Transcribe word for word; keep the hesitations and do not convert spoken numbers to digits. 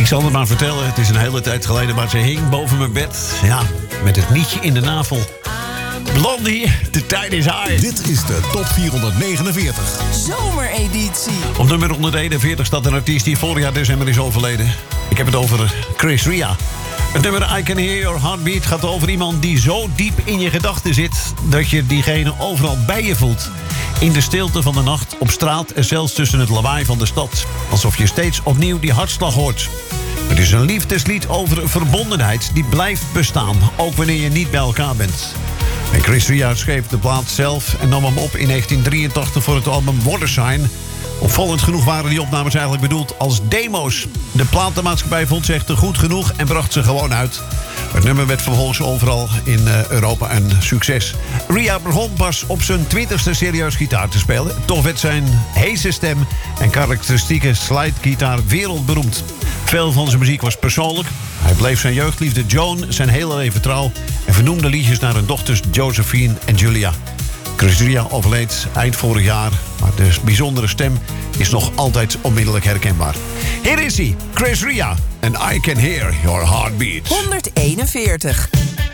Ik zal het maar vertellen, het is een hele tijd geleden, maar ze hing boven mijn bed. Ja, met het nietje in de navel. Blondie, de tijd is high. Dit is de top vierhonderdnegenenveertig. Zomereditie. Op nummer honderdeenenveertig staat een artiest die vorig jaar december is overleden. Ik heb het over Chris Ria. Het nummer I Can Hear Your Heartbeat gaat over iemand die zo diep in je gedachten zit dat je diegene overal bij je voelt. In de stilte van de nacht, op straat en zelfs tussen het lawaai van de stad. Alsof je steeds opnieuw die hartslag hoort. Het is een liefdeslied over verbondenheid die blijft bestaan, ook wanneer je niet bij elkaar bent. En Chris Ria schreef de plaat zelf en nam hem op in negentien drieëntachtig voor het album Watersign. Opvallend genoeg waren die opnames eigenlijk bedoeld als demo's. De platenmaatschappij vond ze echter goed genoeg en bracht ze gewoon uit. Het nummer werd vervolgens overal in uh, Europa een succes. Ria begon pas op zijn twintigste serieus gitaar te spelen. Toch werd zijn heese stem en karakteristieke slidegitaar wereldberoemd. Veel van zijn muziek was persoonlijk. Hij bleef zijn jeugdliefde Joan zijn hele leven trouw en vernoemde liedjes naar hun dochters Josephine en Julia. Chris Ria overleed eind vorig jaar, maar de bijzondere stem is nog altijd onmiddellijk herkenbaar. Hier is hij, Chris Ria, en I Can Hear Your Heartbeat. honderdeenenveertig.